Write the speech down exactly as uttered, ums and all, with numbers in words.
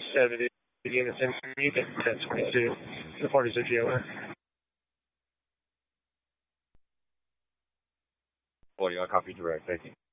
Saturday units in Unit ten twenty-two. The parties are G O N. forty, I copy direct. Thank you.